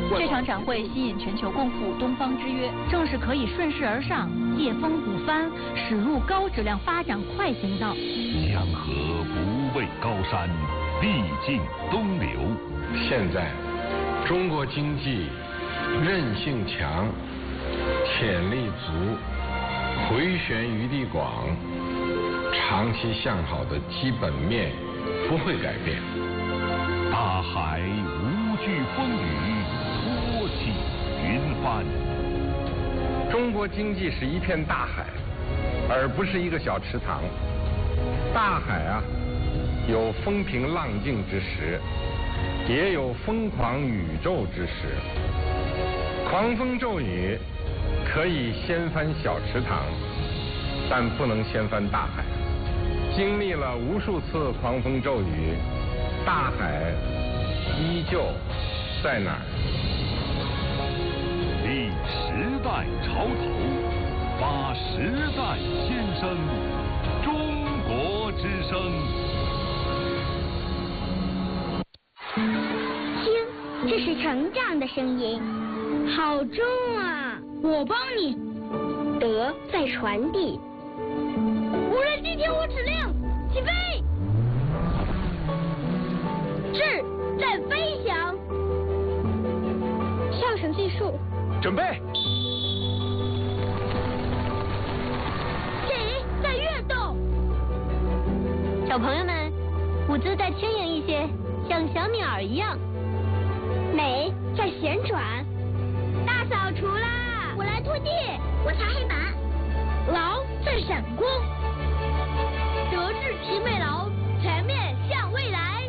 这场展会吸引全球共赴东方之约，正是可以顺势而上，借风鼓帆，驶入高质量发展快行道。 江河不畏高山，必尽东流。 现在，中国经济韧性强，潜力足，回旋余地广，长期向好的基本面不会改变。 大海无惧风雨，托起云帆。 中国经济是一片大海，而不是一个小池塘。大海啊，有风平浪静之时，也有疯狂宇宙之时。狂风骤雨可以掀翻小池塘，但不能掀翻大海。经历了无数次狂风骤雨，大海依旧在哪儿？ 立时代潮头，发时代先声，中国之声。 听，这是成长的声音，好重啊！ 我帮你。 德在传递。 无人机听我指令，起飞。智在飞翔。 上升技术。 准备。 己在跃动。 小朋友们，舞姿再轻盈一些，像小鸟一样。美在旋转。大扫除啦！ 我来拖地， 我擦黑板。 劳在闪光。德智体美劳，全面向未来。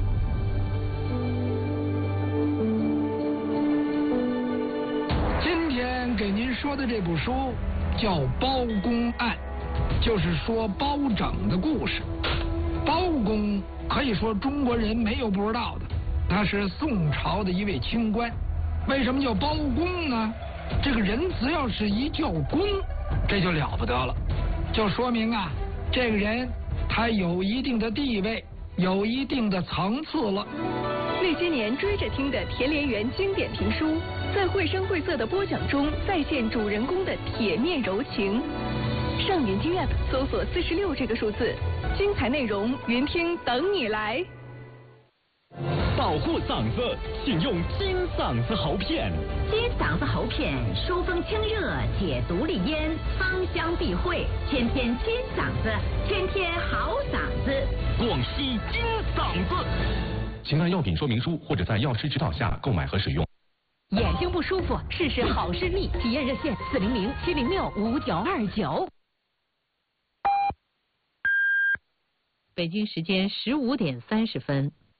今天给您说的这部书叫《包公案》，就是说包拯的故事。包公可以说中国人没有不知道的，他是宋朝的一位清官。为什么叫包公呢？这个人只要是一叫公，这就了不得了，就说明啊，这个人他有一定的地位，有一定的层次了。 那些年追着听的田连元经典评书，在绘声绘色的播讲中再现主人公的铁面柔情。上年经 App 搜索46这个数字，精彩内容云听等你来。 保护嗓子，请用金嗓子喉片。 金嗓子喉片疏风清热，解毒利咽，芳香避秽，天天金嗓子，天天好嗓子。 广西金嗓子。请看药品说明书或者在药师指导下购买和使用。 眼睛不舒服，试试好视力，体验热线400-706-5929。 北京时间15点30分。